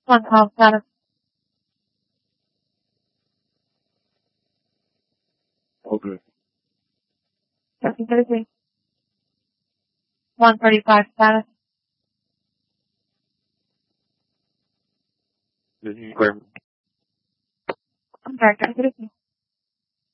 112 status. Okay. 1333. 135 status. This is Clear. I'm sorry, 1333.